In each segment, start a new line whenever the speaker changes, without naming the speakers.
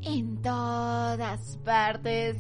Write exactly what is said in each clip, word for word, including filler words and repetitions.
En todas partes,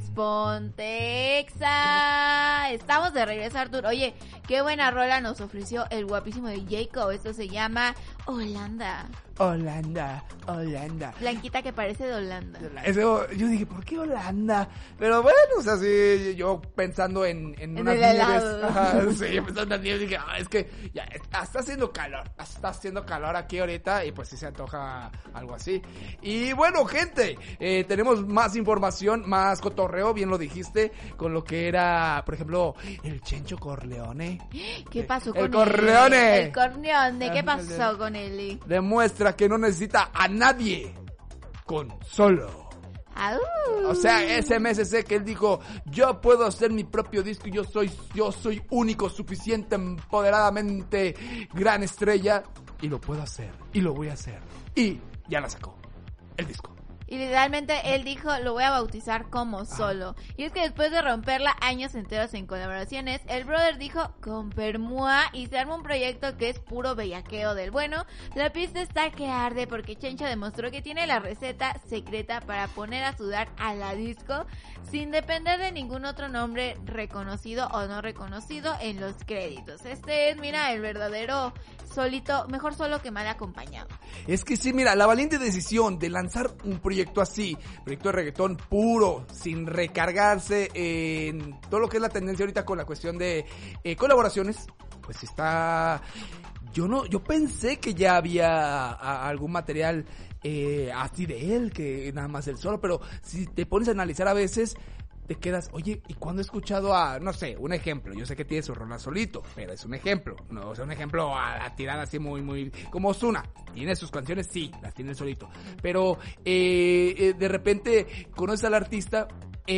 Pontexa. Estamos de regreso, Artur. Oye, qué buena rola nos ofreció el guapísimo de Jacob. Esto se llama Holanda.
Holanda, Holanda.
Blanquita que parece de Holanda.
Eso, yo dije, ¿por qué Holanda? Pero bueno, o sea, sí, yo pensando en, en,
En
unas
el
nieves.
helado.
Ajá, sí, yo pensando en unas nieves, dije, ah, es que ya está haciendo calor, está haciendo calor aquí ahorita y pues sí se antoja algo así. Y bueno, gente, eh, tenemos más información, más cotorreo, bien lo dijiste, con lo que era, por ejemplo, el Chencho Corleone.
¿Qué pasó
El
con
Corleone.
él? El Corleone. ¿Qué pasó con él?
Demuestra que no necesita a nadie con solo.
¡Au!
O sea, ese M S C que él dijo, yo puedo hacer mi propio disco, yo soy, yo soy único, suficiente, empoderadamente gran estrella, y lo puedo hacer, y lo voy a hacer. Y ya la sacó, el disco.
Y literalmente él dijo, lo voy a bautizar como solo. Ah. Y es que después de romperla años enteros en colaboraciones, el brother dijo, con Permua, y se arma un proyecto que es puro bellaqueo del bueno. La pista está que arde porque Chencho demostró que tiene la receta secreta para poner a sudar a la disco sin depender de ningún otro nombre reconocido o no reconocido en los créditos. Este es, mira, el verdadero solito, mejor solo que mal acompañado.
Es que sí, mira, la valiente decisión de lanzar un proyecto así, proyecto de reggaetón puro, sin recargarse en todo lo que es la tendencia ahorita con la cuestión de eh, colaboraciones, pues está... Yo no, yo pensé que ya había a, algún material eh, así de él, que nada más él solo, pero si te pones a analizar a veces... te quedas, oye, ¿y cuándo he escuchado a, no sé, un ejemplo? Yo sé que tiene su rola solito, pero es un ejemplo, no, o sea, un ejemplo a, a tirada así muy, muy, como Ozuna, tiene sus canciones, sí, las tiene solito, pero eh, eh, de repente conoces al artista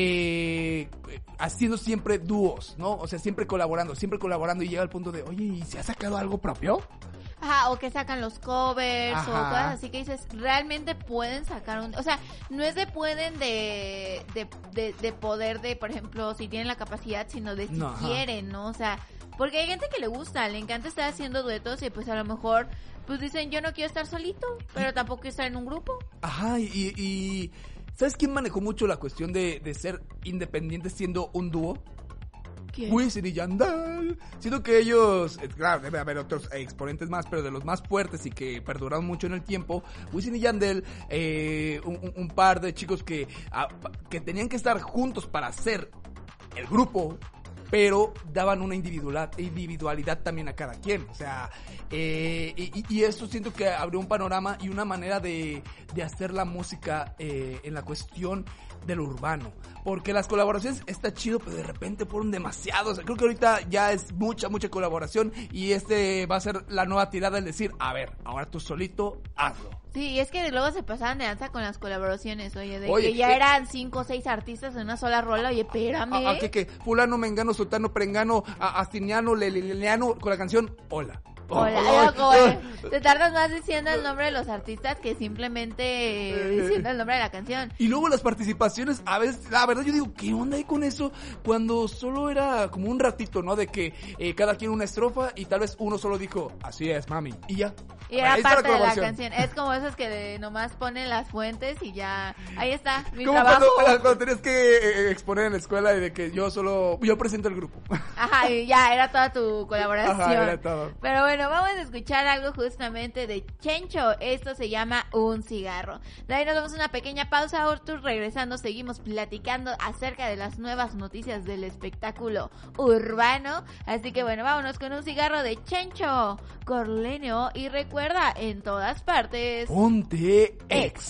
eh, haciendo siempre dúos, ¿no? O sea, siempre colaborando, siempre colaborando y llega al punto de, oye, ¿y se ha sacado algo propio?
Ajá, o que sacan los covers,
Ajá.
o cosas así que dices, realmente pueden sacar un... O sea, no es de pueden de, de, de, de poder de, por ejemplo, si tienen la capacidad, sino de si
no,
quieren, ¿no? O sea, porque hay gente que le gusta, le encanta estar haciendo duetos y pues a lo mejor, pues dicen, yo no quiero estar solito, pero tampoco quiero estar en un grupo.
Ajá, y... y ¿sabes quién manejó mucho la cuestión de, de ser independiente siendo un dúo?
¿Quién?
Wisin y Yandel. Siento que ellos, claro, debe haber otros exponentes más, pero de los más fuertes y que perduraron mucho en el tiempo, Wisin y Yandel, eh, un, un par de chicos que, a, que tenían que estar juntos para hacer el grupo, pero daban una individualidad, individualidad también a cada quien, o sea, eh, y, y eso siento que abrió un panorama y una manera de, de hacer la música eh, en la cuestión del urbano, porque las colaboraciones está chido, pero de repente fueron demasiados. Creo que ahorita ya es mucha, mucha colaboración y este va a ser la nueva tirada, el decir, a ver, ahora tú solito, hazlo.
Sí, y es que luego se pasaban de danza con las colaboraciones, oye, de
Oye,
que ya
¿qué?
Eran cinco o seis artistas en una sola rola, oye, espérame.
A, a que, que fulano, mengano, sultano, prengano, a, astiniano, leleleano, con la canción, hola.
Hola,
oh,
loco,
oh,
eh. Te tardas más diciendo el nombre de los artistas que simplemente eh, diciendo el nombre de la canción.
Y luego las participaciones, a veces, la verdad yo digo, ¿qué onda hay con eso? Cuando solo era como un ratito, ¿no? De que eh, cada quien una estrofa y tal vez uno solo dijo, así es, mami, y ya.
Y era
Ahí está
parte
la
de la
colaboración.
canción. Es como esos que de, nomás ponen las fuentes y ya, ahí está, mi
Como
trabajo.
cuando, cuando tenías que eh, exponer en la escuela y de que yo solo, yo presento el grupo.
Ajá, y ya, era toda tu colaboración.
Ajá, era todo.
Pero bueno, vamos a escuchar algo justamente de Chencho. Esto se llama Un Cigarro. De ahí nos damos una pequeña pausa, Artur. Regresando, seguimos platicando acerca de las nuevas noticias del espectáculo urbano. Así que bueno, vámonos con Un Cigarro de Chencho Corleone. Y recuerda, en todas partes,
Ponte Ex.